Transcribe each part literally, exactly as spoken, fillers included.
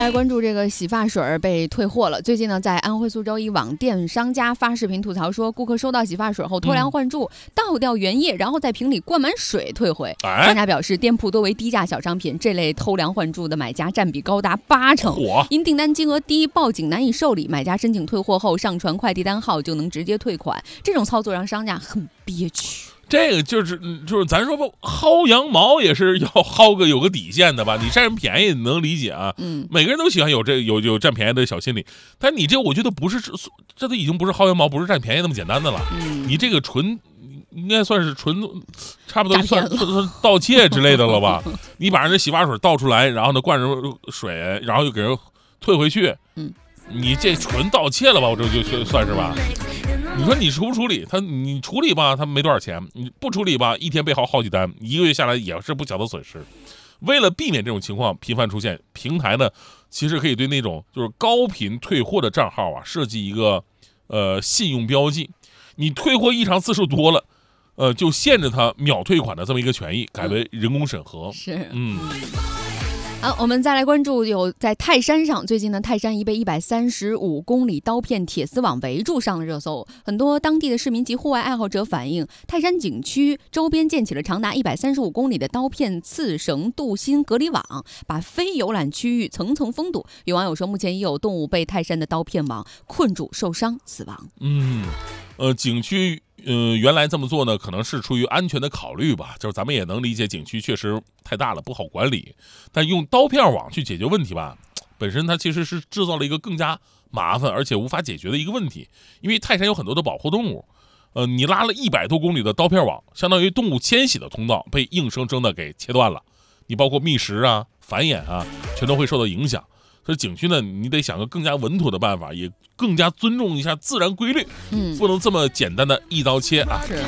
来关注这个洗发水被退货了。最近呢，在安徽苏州一网店商家发视频吐槽说，顾客收到洗发水后脱梁换柱，嗯、倒掉原液，然后在瓶里灌满水退回。哎、商家表示，店铺多为低价小商品，这类偷梁换柱的买家占比高达八成。因订单金额低，报警难以受理，买家申请退货后上传快递单号就能直接退款。这种操作让商家很憋屈。 这个就是就是咱说吧，薅羊毛也是要薅个有个底线的吧？你占人便宜能理解啊，嗯，每个人都喜欢有这有有占便宜的小心理，但你这我觉得不是，这都已经不是薅羊毛，不是占便宜那么简单的了。嗯、你这个纯应该算是纯，差不多算算盗窃之类的了吧？你把人的洗发水倒出来，然后呢灌上水，然后又给人退回去，嗯，你这纯盗窃了吧？我这就算是吧。你说你处不处理他？你处理吧，他没多少钱；你不处理吧，一天被薅好几单，一个月下来也是不小的损失。为了避免这种情况频繁出现，平台呢其实可以对那种就是高频退货的账号啊设计一个呃信用标记，你退货异常次数多了，呃就限制他秒退款的这么一个权益，改为人工审核。 是，嗯。好，我们再来关注有在泰山上，最近呢，泰山已被一百三十五公里刀片铁丝网围住，上了热搜。很多当地的市民及户外爱好者反映，泰山景区周边建起了长达一百三十五公里的刀片刺绳镀锌隔离网，把非游览区域层层封堵。有网友说，目前已有动物被泰山的刀片网困住、受伤、死亡。 嗯，呃，景区。呃，原来这么做呢，可能是出于安全的考虑吧，就是咱们也能理解，景区确实太大了，不好管理。但用刀片网去解决问题吧，本身它其实是制造了一个更加麻烦而且无法解决的一个问题。因为泰山有很多的保护动物，呃，你拉了一百多公里的刀片网，相当于动物迁徙的通道被硬生生的给切断了。你包括觅食啊、繁衍啊，全都会受到影响。所以景区呢，你得想个更加稳妥的办法，也更加尊重一下自然规律，嗯，不能这么简单的一刀切啊。是。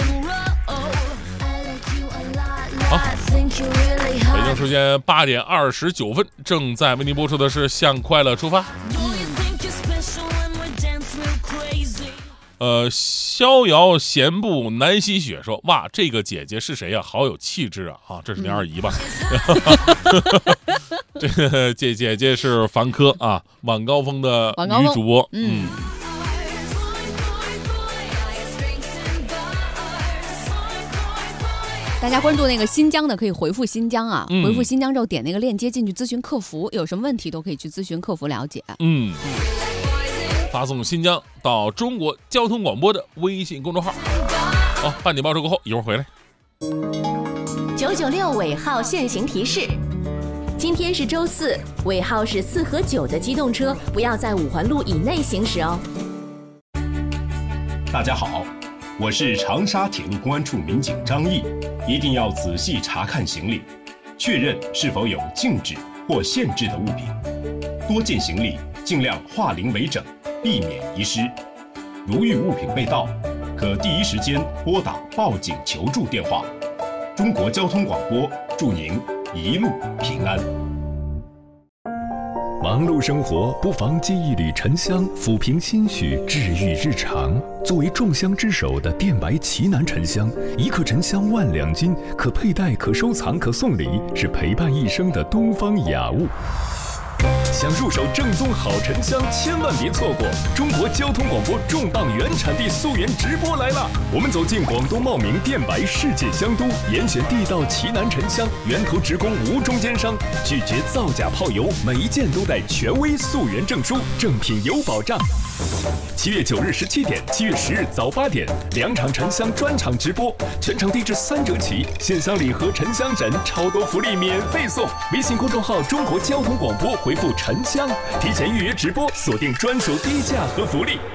好，北京时间八点二十九分，正在为您播出的是《向快乐出发》。呃，逍遥闲步南溪雪说：“哇，这个姐姐是谁呀、啊？好有气质啊！啊，这是你二姨吧？”这个姐姐姐是凡科啊，晚高峰的女主播。嗯。 大家关注那个新疆的，可以回复新疆啊，嗯、回复新疆之后点那个链接进去咨询客服，有什么问题都可以去咨询客服了解。 嗯。发送新疆到中国交通广播的微信公众号。好，半点报时过后，一会儿回来。 九九六尾号限行提示：今天是周四，尾号是四和九的机动车不要在五环路以内行驶哦。 大家好，我是长沙铁路公安处民警张毅，一定要仔细查看行李，确认是否有禁止或限制的物品，多件行李尽量化零为整，避免遗失。如遇物品被盗，可第一时间拨打报警求助电话。中国交通广播祝您一路平安。 忙碌生活不妨寄一缕沉香，抚平心绪，治愈日常。作为众香之首的电白奇楠沉香，一克沉香万两金，可佩戴、可收藏、可送礼，是陪伴一生的东方雅物。想入手正宗好沉香，千万别错过！中国交通广播重磅原产地溯源直播来了！我们走进广东茂名电白世界香都，严选地道奇楠沉香，源头直供无中间商，拒绝造假泡油，每一件都带权威溯源证书，正品有保障。七月九日十七点，七月十日早八点，两场沉香专场直播，全场地至三折起，线香礼盒、沉香枕，超多福利免费送！微信公众号“中国交通广播”回复“沉香”，提前预约直播，锁定专属低价和福利。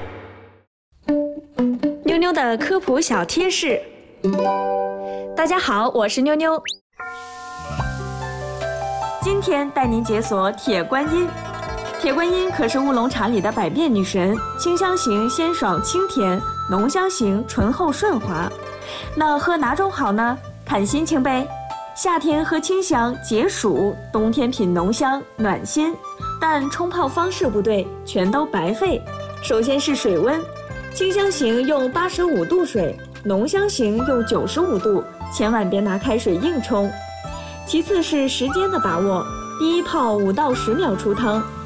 妞妞的科普小贴士。大家好，我是妞妞。今天带您解锁铁观音。铁观音可是乌龙茶里的百变女神，清香型鲜爽清甜，浓香型醇厚顺滑。那喝哪种好呢？看心情呗。夏天喝清香解暑，冬天品浓香暖心。但冲泡方式不对，全都白费。首先是水温，清香型用八十五度水，浓香型用九十五度，千万别拿开水硬冲。其次是时间的把握，第一泡五到十秒出汤，